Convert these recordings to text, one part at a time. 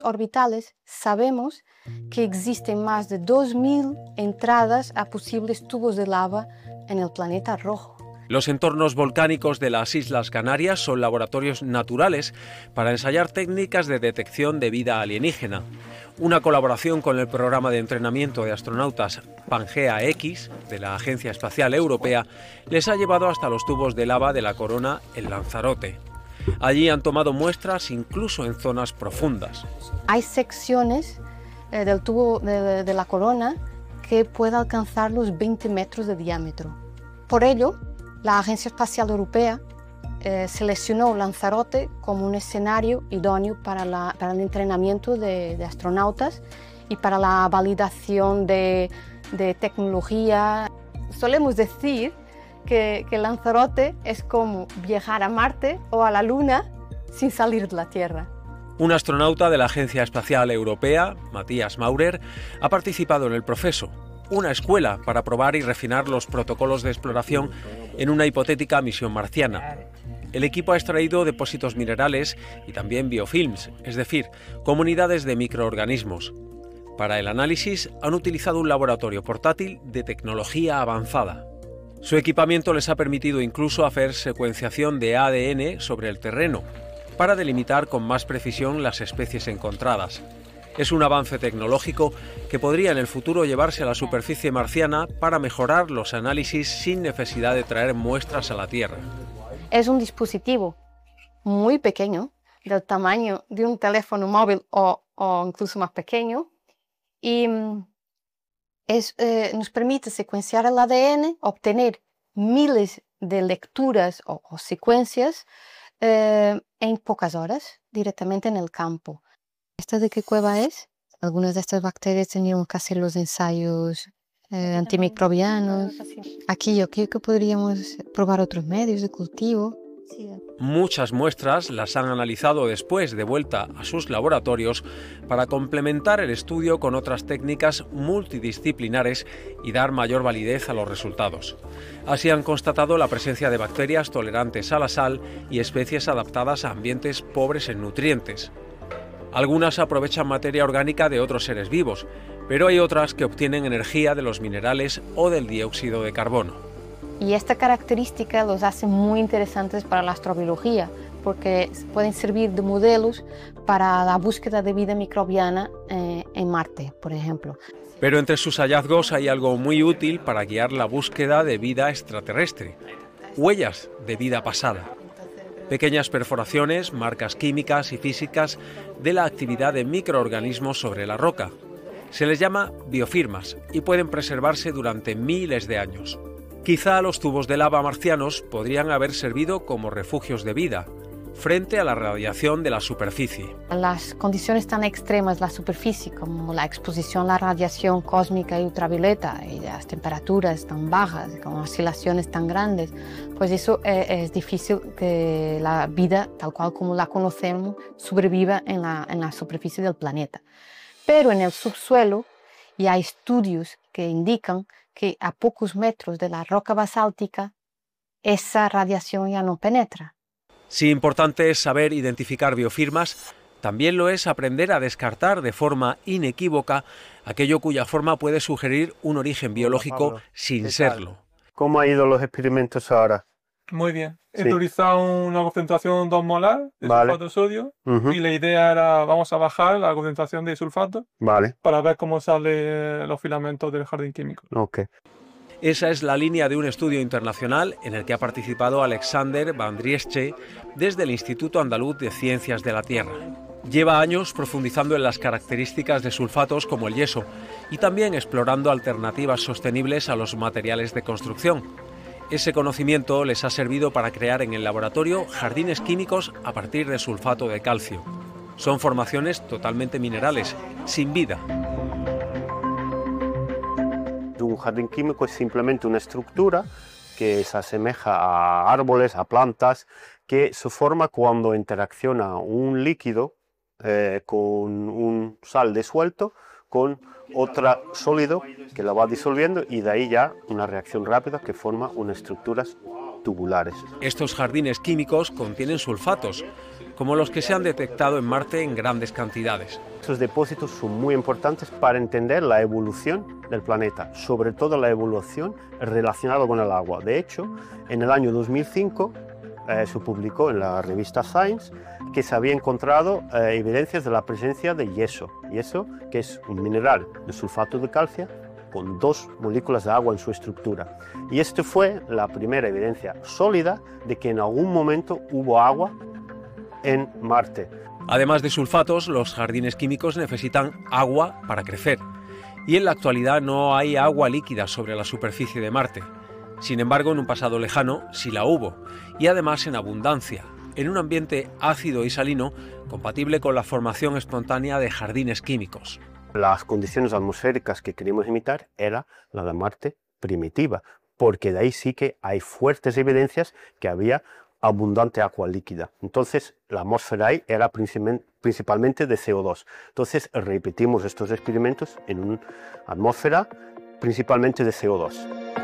Orbitales, sabemos que existen más de 2000 entradas a posibles tubos de lava en el planeta rojo. Los entornos volcánicos de las Islas Canarias son laboratorios naturales para ensayar técnicas de detección de vida alienígena. Una colaboración con el programa de entrenamiento de astronautas Pangea X de la Agencia Espacial Europea les ha llevado hasta los tubos de lava de la corona en Lanzarote. Allí han tomado muestras incluso en zonas profundas. Hay secciones del tubo de la corona que pueden alcanzar los 20 metros de diámetro. Por ello, la Agencia Espacial Europea seleccionó Lanzarote como un escenario idóneo para el entrenamiento de astronautas y para la validación de tecnología. Solemos decir que Lanzarote es como viajar a Marte o a la Luna sin salir de la Tierra. Un astronauta de la Agencia Espacial Europea, Matthias Maurer, ha participado en el Profeso, una escuela para probar y refinar los protocolos de exploración en una hipotética misión marciana. El equipo ha extraído depósitos minerales y también biofilms, es decir, comunidades de microorganismos. Para el análisis han utilizado un laboratorio portátil de tecnología avanzada. Su equipamiento les ha permitido incluso hacer secuenciación de ADN sobre el terreno, para delimitar con más precisión las especies encontradas. Es un avance tecnológico que podría en el futuro llevarse a la superficie marciana para mejorar los análisis sin necesidad de traer muestras a la Tierra. Es un dispositivo muy pequeño, del tamaño de un teléfono móvil o incluso más pequeño, y nos permite secuenciar el ADN, obtener miles de lecturas o secuencias en pocas horas, directamente en el campo. ¿Esta de qué cueva es? Algunas de estas bacterias tenían que hacer los ensayos antimicrobianos. Aquí yo creo que podríamos probar otros medios de cultivo. Muchas muestras las han analizado después de vuelta a sus laboratorios para complementar el estudio con otras técnicas multidisciplinares y dar mayor validez a los resultados. Así han constatado la presencia de bacterias tolerantes a la sal y especies adaptadas a ambientes pobres en nutrientes. Algunas aprovechan materia orgánica de otros seres vivos, pero hay otras que obtienen energía de los minerales o del dióxido de carbono. Y esta característica los hace muy interesantes para la astrobiología, porque pueden servir de modelos para la búsqueda de vida microbiana en Marte, por ejemplo. Pero entre sus hallazgos hay algo muy útil para guiar la búsqueda de vida extraterrestre: huellas de vida pasada. Pequeñas perforaciones, marcas químicas y físicas de la actividad de microorganismos sobre la roca. Se les llama biofirmas y pueden preservarse durante miles de años. Quizá los tubos de lava marcianos podrían haber servido como refugios de vida frente a la radiación de la superficie. Las condiciones tan extremas de la superficie, como la exposición a la radiación cósmica y ultravioleta y las temperaturas tan bajas, con oscilaciones tan grandes, pues eso es difícil que la vida, tal cual como la conocemos, sobreviva en la superficie del planeta. Pero en el subsuelo ya hay estudios que indican que a pocos metros de la roca basáltica esa radiación ya no penetra. Si importante es saber identificar biofirmas, también lo es aprender a descartar de forma inequívoca aquello cuya forma puede sugerir un origen biológico sin serlo. ¿Cómo han ido los experimentos ahora? Muy bien. He utilizado una concentración 2 molar de sulfato de sodio y la idea era, vamos a bajar la concentración de sulfato para ver cómo salen los filamentos del jardín químico. Esa es la línea de un estudio internacional en el que ha participado Alexander Van Driesche desde el Instituto Andaluz de Ciencias de la Tierra. Lleva años profundizando en las características de sulfatos como el yeso y también explorando alternativas sostenibles a los materiales de construcción. Ese conocimiento les ha servido para crear en el laboratorio jardines químicos a partir de sulfato de calcio. Son formaciones totalmente minerales, sin vida. Un jardín químico es simplemente una estructura que se asemeja a árboles, a plantas, que se forma cuando interacciona un líquido con un sal disuelto con otro sólido que la va disolviendo y de ahí ya una reacción rápida que forma unas estructuras tubulares. Estos jardines químicos contienen sulfatos, como los que se han detectado en Marte en grandes cantidades. Esos depósitos son muy importantes para entender la evolución del planeta, sobre todo la evolución relacionada con el agua. De hecho, en el año 2005 se publicó en la revista Science que se había encontrado evidencias de la presencia de yeso, que es un mineral de sulfato de calcio con 2 moléculas de agua en su estructura. Y esta fue la primera evidencia sólida de que en algún momento hubo agua en Marte. Además de sulfatos, los jardines químicos necesitan agua para crecer. Y en la actualidad no hay agua líquida sobre la superficie de Marte. Sin embargo, en un pasado lejano sí la hubo, y además en abundancia, en un ambiente ácido y salino compatible con la formación espontánea de jardines químicos. Las condiciones atmosféricas que queríamos imitar era la de Marte primitiva, porque de ahí sí que hay fuertes evidencias que había abundante agua líquida. Entonces la atmósfera ahí era principalmente de CO2. Entonces repetimos estos experimentos en una atmósfera principalmente de CO2.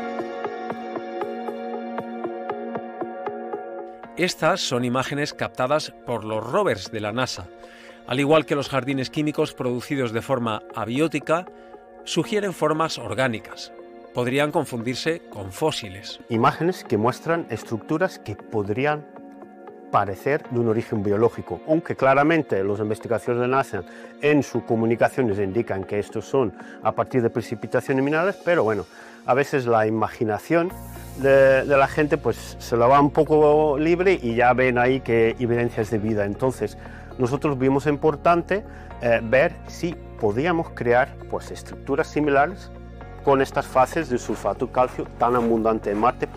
Estas son imágenes captadas por los rovers de la NASA. Al igual que los jardines químicos producidos de forma abiótica, sugieren formas orgánicas. Podrían confundirse con fósiles. Imágenes que muestran estructuras que podrían parecer de un origen biológico, aunque claramente las investigaciones de NASA en sus comunicaciones indican que estos son a partir de precipitaciones minerales, pero bueno, a veces la imaginación de la gente pues se la va un poco libre y ya ven ahí que evidencias de vida. Entonces nosotros vimos importante ver si podíamos crear pues estructuras similares con estas fases de sulfato de calcio tan abundante en Marte.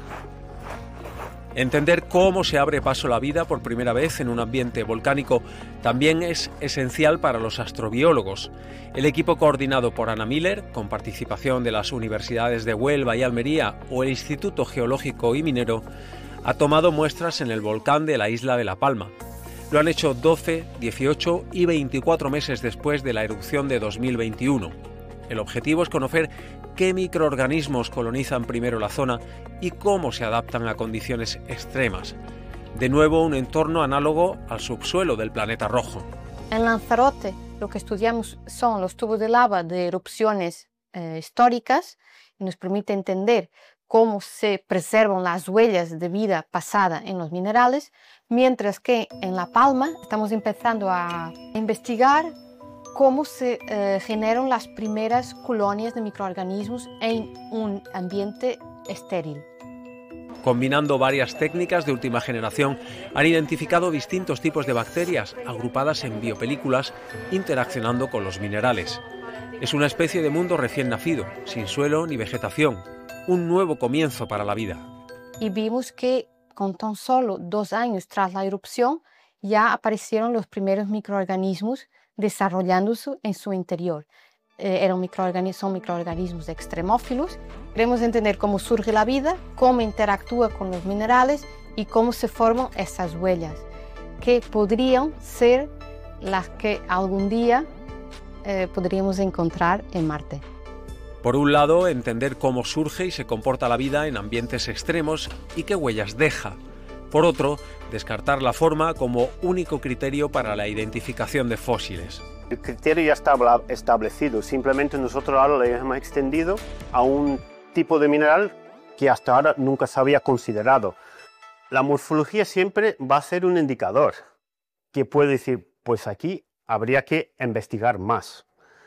Entender cómo se abre paso la vida por primera vez en un ambiente volcánico también es esencial para los astrobiólogos. El equipo coordinado por Anna Miller, con participación de las universidades de Huelva y Almería o el Instituto Geológico y Minero, ha tomado muestras en el volcán de la isla de La Palma. Lo han hecho 12, 18 y 24 meses después de la erupción de 2021. El objetivo es conocer qué microorganismos colonizan primero la zona y cómo se adaptan a condiciones extremas. De nuevo, un entorno análogo al subsuelo del planeta rojo. En Lanzarote, lo que estudiamos son los tubos de lava de erupciones históricas y nos permite entender cómo se preservan las huellas de vida pasada en los minerales, mientras que en La Palma estamos empezando a investigar cómo se generan las primeras colonias de microorganismos en un ambiente estéril. Combinando varias técnicas de última generación, han identificado distintos tipos de bacterias agrupadas en biopelículas interaccionando con los minerales. Es una especie de mundo recién nacido, sin suelo ni vegetación, un nuevo comienzo para la vida. Y vimos que con tan solo 2 años tras la erupción ya aparecieron los primeros microorganismos desarrollándose en su interior. Son microorganismos extremófilos. Queremos entender cómo surge la vida, cómo interactúa con los minerales y cómo se forman esas huellas, que podrían ser las que algún día podríamos encontrar en Marte. Por un lado, entender cómo surge y se comporta la vida en ambientes extremos y qué huellas deja. Por otro, descartar la forma como único criterio para la identificación de fósiles. El criterio ya está establecido, simplemente nosotros ahora lo hemos extendido a un tipo de mineral que hasta ahora nunca se había considerado. La morfología siempre va a ser un indicador que puede decir, pues aquí habría que investigar más.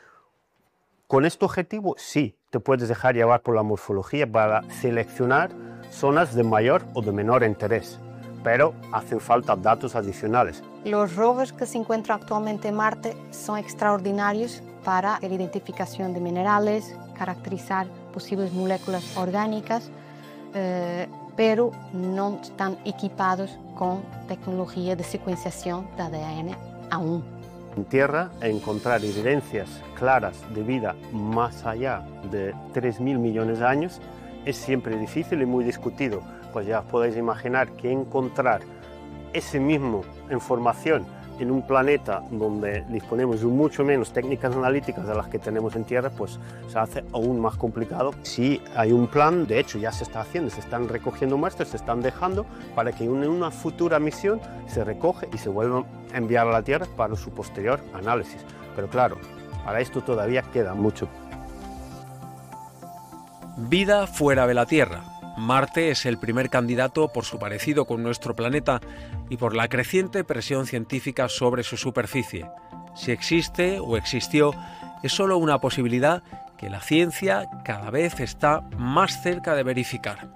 Con este objetivo sí, te puedes dejar llevar por la morfología para seleccionar zonas de mayor o de menor interés, pero hacen falta datos adicionales. Los rovers que se encuentran actualmente en Marte son extraordinarios para la identificación de minerales, caracterizar posibles moléculas orgánicas, pero no están equipados con tecnología de secuenciación de ADN aún. En Tierra, encontrar evidencias claras de vida más allá de 3.000 millones de años es siempre difícil y muy discutido. Pues ya podéis imaginar que encontrar esa misma información en un planeta donde disponemos de mucho menos técnicas analíticas de las que tenemos en Tierra, pues se hace aún más complicado. Sí hay un plan, de hecho ya se está haciendo, se están recogiendo muestras, se están dejando para que en una futura misión se recoge y se vuelva a enviar a la Tierra para su posterior análisis. Pero claro, para esto todavía queda mucho. Vida fuera de la Tierra. Marte es el primer candidato por su parecido con nuestro planeta y por la creciente presión científica sobre su superficie. Si existe o existió, es solo una posibilidad que la ciencia cada vez está más cerca de verificar.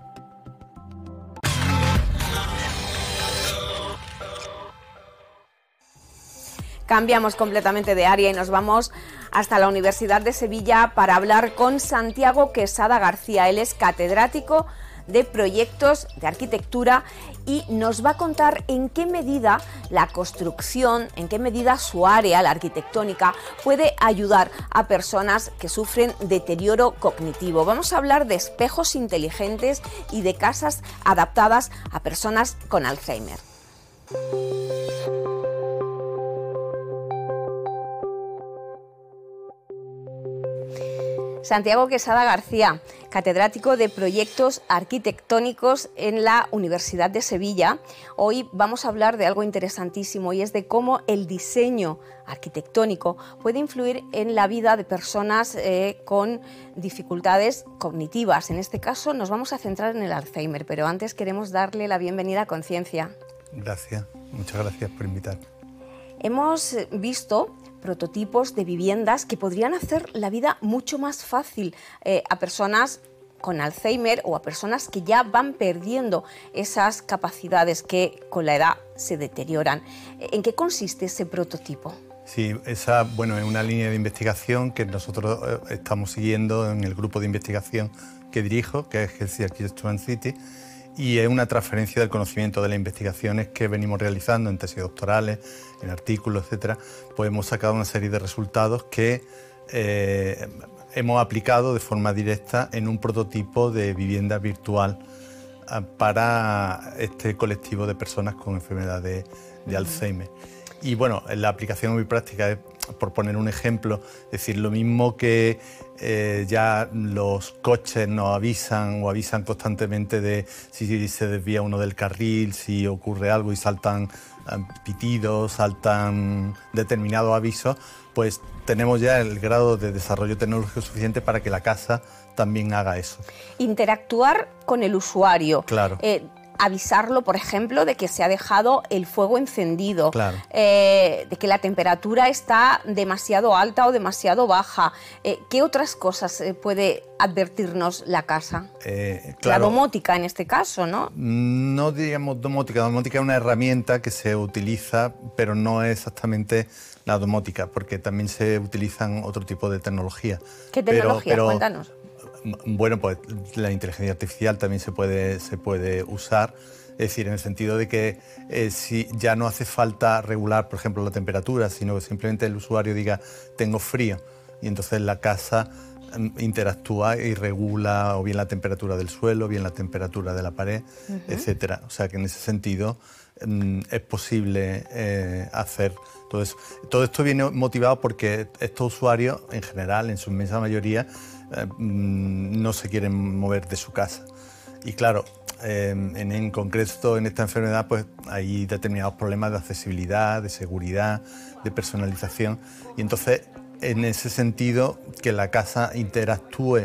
Cambiamos completamente de área y nos vamos hasta la Universidad de Sevilla para hablar con Santiago Quesada García. Él es catedrático de proyectos de arquitectura y nos va a contar en qué medida la construcción, en qué medida su área, la arquitectónica, puede ayudar a personas que sufren deterioro cognitivo. Vamos a hablar de espejos inteligentes y de casas adaptadas a personas con Alzheimer. Santiago Quesada García, catedrático de proyectos arquitectónicos en la Universidad de Sevilla. Hoy vamos a hablar de algo interesantísimo y es de cómo el diseño arquitectónico puede influir en la vida de personas con dificultades cognitivas. En este caso nos vamos a centrar en el Alzheimer, pero antes queremos darle la bienvenida a Conciencia. Gracias, muchas gracias por invitarme. Hemos visto prototipos de viviendas que podrían hacer la vida mucho más fácil a personas con Alzheimer o a personas que ya van perdiendo esas capacidades que con la edad se deterioran. ¿En qué consiste ese prototipo? Sí, esa es una línea de investigación que nosotros estamos siguiendo en el grupo de investigación que dirijo, que es Healthy Architecture and City, y es una transferencia del conocimiento de las investigaciones que venimos realizando en tesis doctorales, en artículos, etcétera. Pues hemos sacado una serie de resultados que hemos aplicado de forma directa en un prototipo de vivienda virtual para este colectivo de personas con enfermedad de Alzheimer. Y bueno, la aplicación muy práctica es, por poner un ejemplo, es decir, lo mismo que ya los coches nos avisan o avisan constantemente de si se desvía uno del carril, si ocurre algo y saltan pitidos, saltan determinados avisos, pues tenemos ya el grado de desarrollo tecnológico suficiente para que la casa también haga eso. Interactuar con el usuario. Claro. Avisarlo, por ejemplo, de que se ha dejado el fuego encendido, claro, de que la temperatura está demasiado alta o demasiado baja. ¿Qué otras cosas puede advertirnos la casa? Claro, la domótica en este caso, ¿no? No diríamos domótica. Domótica es una herramienta que se utiliza, pero no es exactamente la domótica, porque también se utilizan otro tipo de tecnología. ¿Qué tecnología? Cuéntanos. Bueno, pues la inteligencia artificial también se puede usar, es decir, en el sentido de que si ya no hace falta regular, por ejemplo, la temperatura, sino que simplemente el usuario diga tengo frío y entonces la casa interactúa y regula o bien la temperatura del suelo, o bien la temperatura de la pared, etcétera. O sea que en ese sentido es posible hacer todo eso. Todo esto viene motivado porque estos usuarios, en general, en su inmensa mayoría, no se quieren mover de su casa. Y claro, en concreto en esta enfermedad pues hay determinados problemas de accesibilidad, de seguridad, de personalización. Y entonces, en ese sentido, que la casa interactúe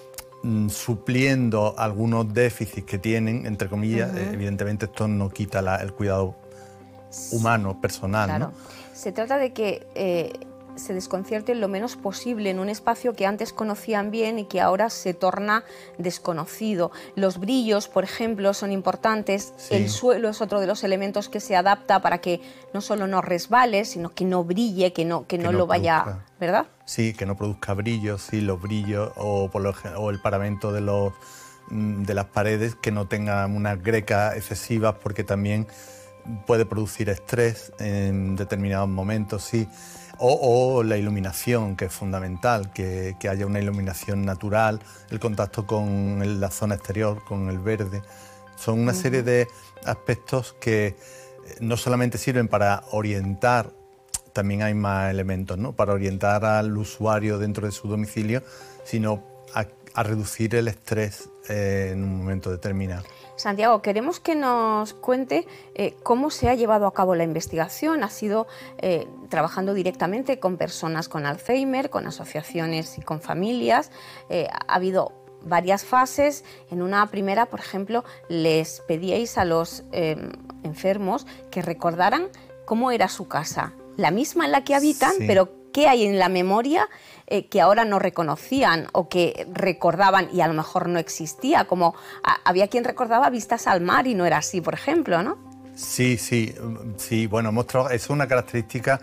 supliendo algunos déficits que tienen, entre comillas, evidentemente esto no quita el cuidado humano, personal. Claro. ¿No? Se trata de que se desconcierten lo menos posible en un espacio que antes conocían bien y que ahora se torna desconocido. Los brillos, por ejemplo, son importantes. Sí. El suelo es otro de los elementos que se adapta para que no solo no resbale, sino que no brille, que no lo vaya... Produzca. ¿Verdad? Sí, que no produzca brillos, sí, los brillos o el paramento de las paredes que no tengan unas grecas excesivas, porque también puede producir estrés en determinados momentos, sí. O la iluminación, que es fundamental, que haya una iluminación natural, el contacto con la zona exterior, con el verde. Son una serie de aspectos que no solamente sirven para orientar, también hay más elementos, ¿no?, para orientar al usuario dentro de su domicilio, sino a reducir el estrés en un momento determinado. Santiago, queremos que nos cuente cómo se ha llevado a cabo la investigación. Ha sido trabajando directamente con personas con Alzheimer, con asociaciones y con familias. Ha habido varias fases. En una primera, por ejemplo, les pedíais a los enfermos que recordaran cómo era su casa, la misma en la que habitan, sí, pero qué hay en la memoria que ahora no reconocían o que recordaban y a lo mejor no existía, como había quien recordaba vistas al mar y no era así, por ejemplo, ¿no? Sí, bueno, es una característica